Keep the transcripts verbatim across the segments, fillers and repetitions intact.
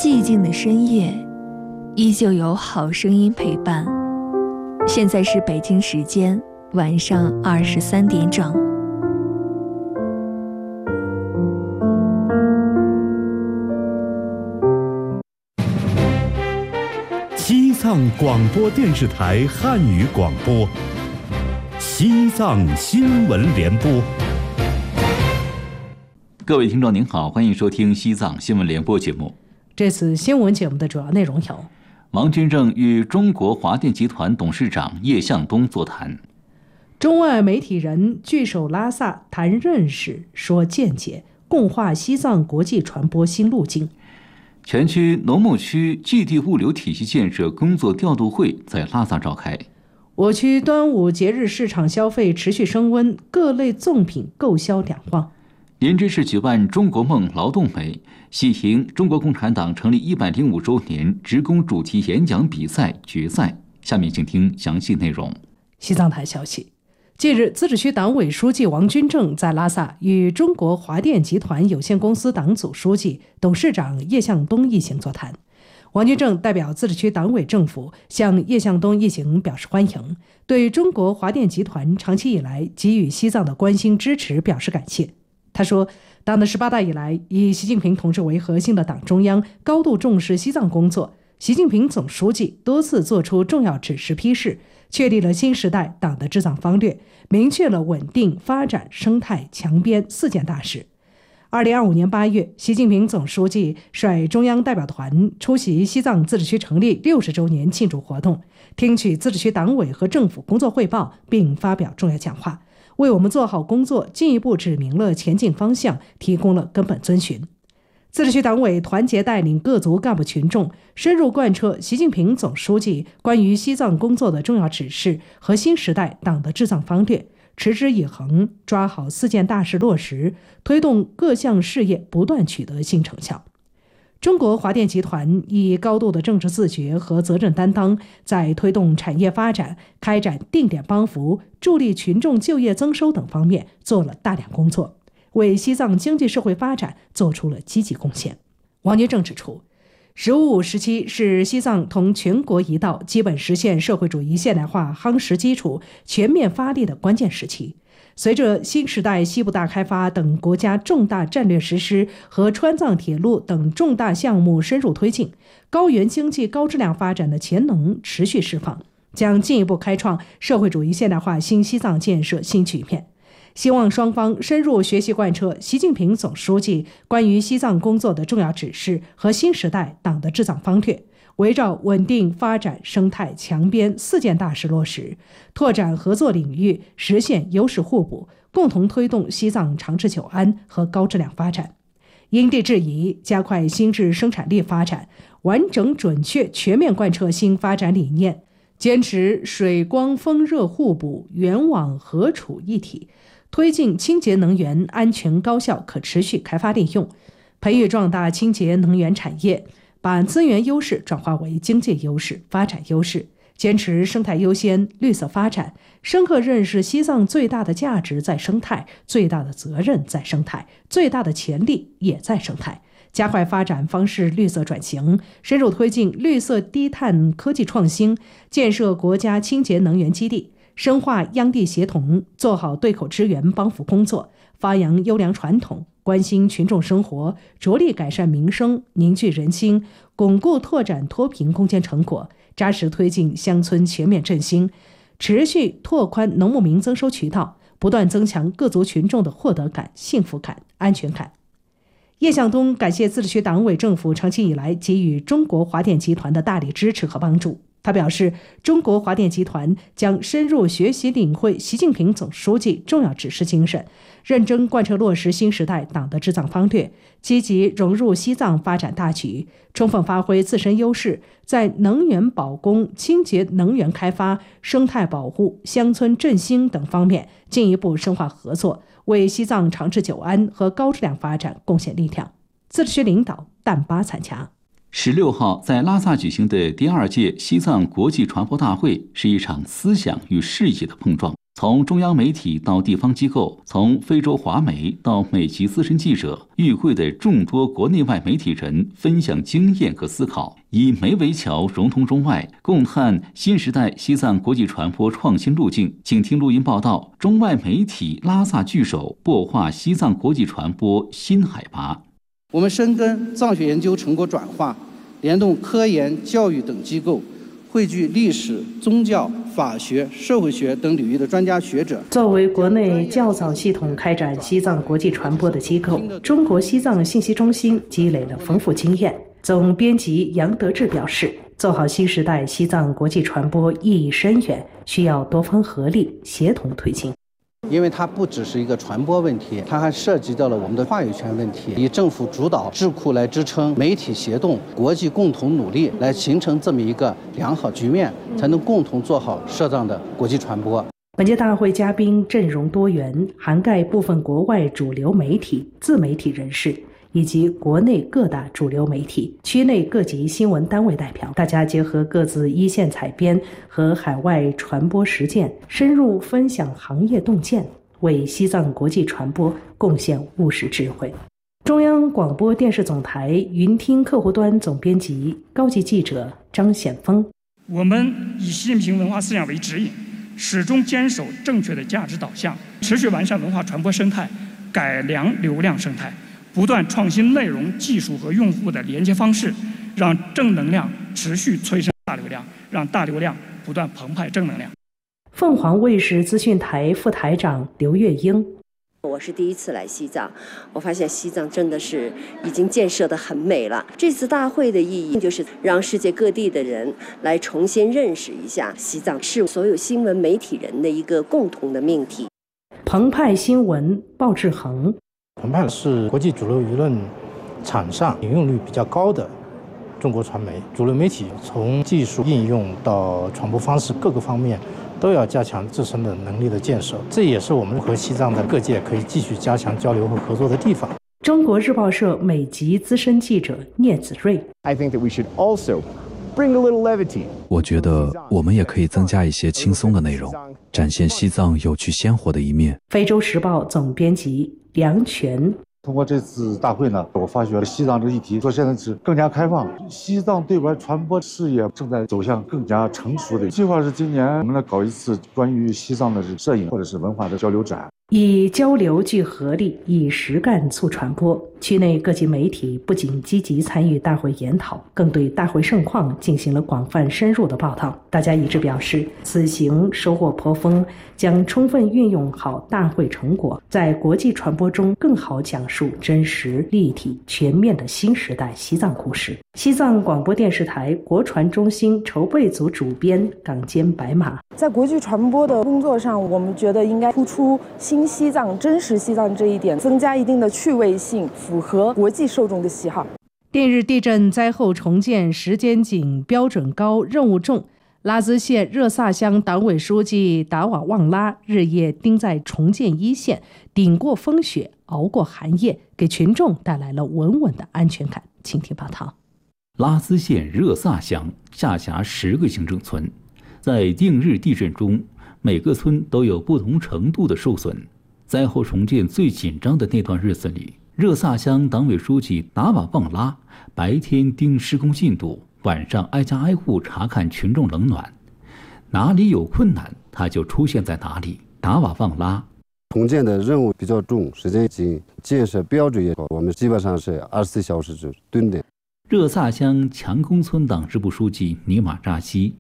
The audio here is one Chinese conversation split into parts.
寂静的深夜，依旧有好声音陪伴。现在是北京时间晚上二十三点整。 西藏广播电视台汉语广播，西藏新闻联播。 各位听众您好，欢迎收听西藏新闻联播节目。 这次新闻节目的主要内容有： 王军正与中国华电集团董事长叶向东座谈； 中外媒体人聚首拉萨谈认识说见解，共话西藏国际传播新路径； 全区农牧区基地物流体系建设工作调度会在拉萨召开； 我区端午节日市场消费持续升温，各类粽品购销两旺； 林芝市举办中国梦劳动美喜迎中国共产党成立一百零五周年职工主题演讲比赛决赛。下面请听详细内容。 西藏台消息，近日，自治区党委书记王军正在拉萨与中国华电集团有限公司党组书记、董事长叶向东一行座谈。王军正代表自治区党委政府向叶向东一行表示欢迎，对中国华电集团长期以来给予西藏的关心支持表示感谢。他说，党的十八大以来，以习近平同志为核心的党中央高度重视西藏工作，习近平总书记多次作出重要指示批示，确立了新时代党的治藏方略，明确了稳定、发展、生态、强边四件大事。二零二五年八月，习近平总书记率中央代表团出席西藏自治区成立六十周年庆祝活动，听取自治区党委和政府工作汇报，并发表重要讲话，为我们做好工作进一步指明了前进方向，提供了根本遵循。自治区党委团结带领各族干部群众，深入贯彻习近平总书记关于西藏工作的重要指示和新时代党的治藏方略，持之以恒，抓好四件大事落实，推动各项事业不断取得新成效。中国华电集团以高度的政治自觉和责任担当，在推动产业发展、开展定点帮扶、助力群众就业增收等方面做了大量工作，为西藏经济社会发展做出了积极贡献。王军正指出，十五五时期是西藏同全国一道基本实现社会主义现代化夯实基础、全面发力的关键时期。随着新时代西部大开发等国家重大战略实施和川藏铁路等重大项目深入推进，高原经济高质量发展的潜能持续释放，将进一步开创社会主义现代化新西藏建设新局面。希望双方深入学习贯彻习近平总书记关于西藏工作的重要指示和新时代党的治藏方略，围绕稳定、发展、生态、强边四件大事落实，拓展合作领域，实现优势互补，共同推动西藏长治久安和高质量发展。因地制宜，加快新质生产力发展，完整准确全面贯彻新发展理念，坚持水光风热互补、源网合处一体，推进清洁能源安全高效可持续开发利用，培育壮大清洁能源产业，把资源优势转化为经济优势、发展优势，坚持生态优先、绿色发展，深刻认识西藏最大的价值在生态，最大的责任在生态，最大的潜力也在生态，加快发展方式绿色转型，深入推进绿色低碳科技创新，建设国家清洁能源基地，深化央地协同，做好对口支援帮扶工作，发扬优良传统，关心群众生活，着力改善民生，凝聚人心，巩固拓展脱贫攻坚成果，扎实推进乡村全面振兴，持续拓宽农牧民增收渠道，不断增强各族群众的获得感、幸福感、安全感。叶向东感谢自治区党委政府长期以来给予中国华电集团的大力支持和帮助。他表示，中国华电集团将深入学习领会习近平总书记重要指示精神，认真贯彻落实新时代党的治藏方略，积极融入西藏发展大局，充分发挥自身优势，在能源保供、清洁能源开发、生态保护、乡村振兴等方面进一步深化合作，为西藏长治久安和高质量发展贡献力量。自治区领导淡巴参加。 十六号在拉萨举行的第二届西藏国际传播大会是一场思想与事业的碰撞， 从中央媒体到地方机构，从非洲华媒到美籍资深记者，与会的众多国内外媒体人分享经验和思考，以媒为桥，融通中外，共探新时代西藏国际传播创新路径。请听录音报道：中外媒体拉萨聚首，擘画西藏国际传播新海拔。 我们深耕藏学研究成果转化，联动科研、教育等机构，汇聚历史、宗教、法学、社会学等领域的专家学者。 作为国内较早系统开展西藏国际传播的机构，中国西藏信息中心积累了丰富经验。总编辑杨德志表示，做好新时代西藏国际传播意义深远，需要多方合力，协同推进。 因为它不只是一个传播问题，它还涉及到了我们的话语权问题，以政府主导、智库来支撑，媒体协动，国际共同努力，来形成这么一个良好局面，才能共同做好涉藏的国际传播。 本届大会嘉宾阵容多元，涵盖部分国外主流媒体、自媒体人士，以及国内各大主流媒体、区内各级新闻单位代表，大家结合各自一线采编和海外传播实践，深入分享行业洞见，为西藏国际传播贡献务实智慧。中央广播电视总台云听客户端总编辑、高级记者张显峰： 我们以习近平文化思想为指引，始终坚守正确的价值导向，持续完善文化传播生态，改良流量生态，不断创新内容、技术和用户的连接方式，让正能量持续催生大流量，让大流量不断澎湃正能量。 凤凰卫视资讯台副台长刘月英： 我是第一次来西藏，我发现西藏真的是已经建设得很美了。这次大会的意义就是让世界各地的人来重新认识一下西藏，是所有新闻媒体人的一个共同的命题。 澎湃新闻鲍志恒： 澎湃是国际主流舆论场上引用率比较高的中国传媒，主流媒体从技术应用到传播方式各个方面都要加强自身的能力的建设，这也是我们和西藏的各界可以继续加强交流和合作的地方。 中国日报社美籍资深记者聂子睿： I think that we should also bring a little levity. 我觉得我们也可以增加一些轻松的内容，展现西藏有趣鲜活的一面。 非洲时报总编辑梁全： 通过这次大会呢，我发觉西藏这个议题说现在是更加开放，西藏对外传播事业正在走向更加成熟的计划。是今年我们来搞一次关于西藏的摄影或者是文化的交流展。 以交流聚合力，以实干促传播。区内各级媒体不仅积极参与大会研讨，更对大会盛况进行了广泛深入的报道。大家一致表示，此行收获颇丰，将充分运用好大会成果，在国际传播中更好讲述真实、立体、全面的新时代西藏故事。西藏广播电视台国传中心筹备组主编岗坚白马： 在国际传播的工作上，我们觉得应该突出新西藏、真实西藏这一点，增加一定的趣味性，符合国际受众的喜好。 近日地震灾后重建时间紧、标准高、任务重，拉孜县热萨乡党委书记达瓦旺拉日夜盯在重建一线，顶过风雪，熬过寒夜，给群众带来了稳稳的安全感。请听报道。 拉孜县热萨乡下辖十个行政村，在定日地震中，每个村都有不同程度的受损。灾后重建最紧张的那段日子里，热萨乡党委书记达瓦旺拉白天盯施工进度，晚上挨家挨户查看群众冷暖，哪里有困难他就出现在哪里。达瓦旺拉： 重建的任务比较重，时间紧，建设标准也高，我们基本上是二十四小时制蹲点。 热萨乡强公村党支部书记尼玛扎西：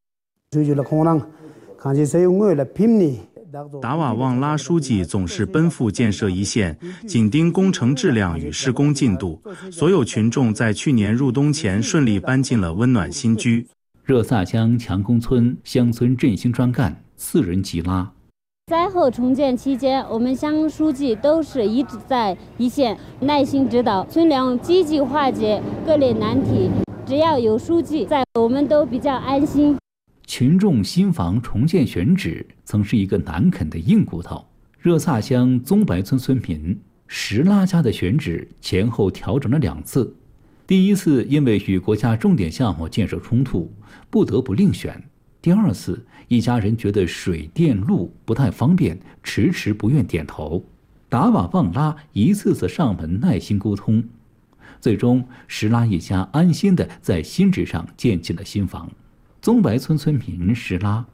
达瓦旺拉书记总是奔赴建设一线，紧盯工程质量与施工进度。所有群众在去年入冬前顺利搬进了温暖新居。 热萨乡强公村乡村振兴专干四人吉拉： 灾后重建期间，我们乡书记都是一直在一线，耐心指导村良，积极化解各类难题。只要有书记在，我们都比较安心。 群众新房重建选址曾是一个难啃的硬骨头。热萨乡宗白村村民石拉家的选址前后调整了两次，第一次因为与国家重点项目建设冲突，不得不另选。 第二次，一家人觉得水电路不太方便，迟迟不愿点头。达瓦旺拉一次次上门耐心沟通，最终石拉一家安心地在新址上建起了新房。宗白村村民石拉。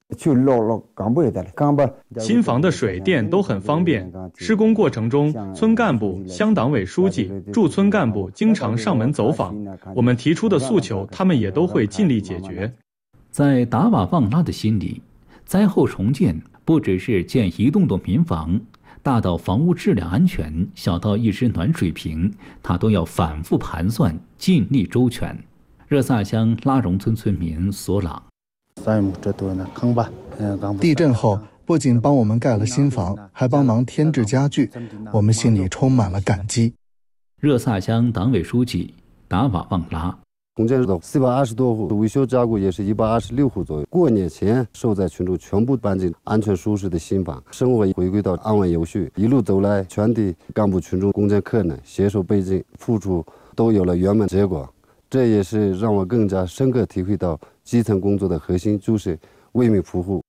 新房的水电都很方便，施工过程中，村干部、乡党委书记、驻村干部经常上门走访，我们提出的诉求，他们也都会尽力解决。 在达瓦旺拉的心里，灾后重建不只是建一栋栋民房，大到房屋质量安全，小到一只暖水瓶，他都要反复盘算，尽力周全。热萨乡拉荣村村民索朗。 地震后，不仅帮我们盖了新房，还帮忙添置家具，我们心里充满了感激。 热萨乡党委书记达瓦旺拉。 重建的四百二十多户，维修加固也是一百二十六户左右。过年前，受灾群众全部搬进安全舒适的新房，生活回归到安稳有序。一路走来，全体干部群众攻坚克难，携手备进，付出都有了圆满结果。这也是让我更加深刻体会到基层工作的核心就是为民服务。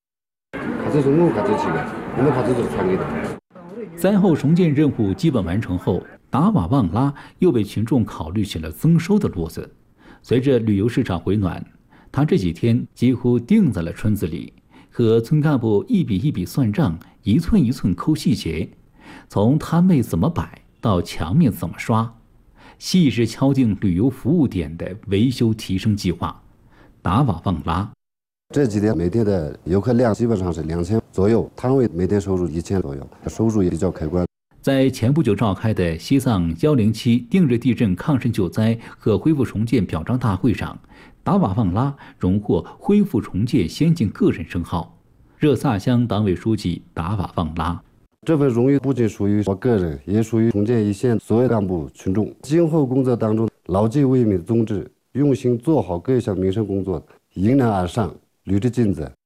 灾后重建任务基本完成后，达瓦旺拉又为群众考虑起了增收的路子。随着旅游市场回暖，他这几天几乎定在了村子里，和村干部一笔一笔算账，一寸一寸抠细节，从摊位怎么摆到墙面怎么刷，细致敲定旅游服务点的维修提升计划。达瓦旺拉。 这几天每天的游客量基本上是两千左右，摊位每天收入一千左右，收入也比较可观。 在前不久召开的西藏幺零七定日地震抗震救灾和恢复重建表彰大会上，达瓦旺拉荣获恢复重建先进个人称号。热萨乡党委书记达瓦旺拉。 这份荣誉不仅属于我个人，也属于重建一线所有干部群众。今后工作当中，牢记为民的宗旨，用心做好各项民生工作，迎难而上，履职尽责。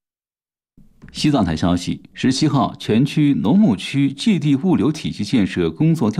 西藏台消息，十七号，全区农牧区基地物流体系建设工作调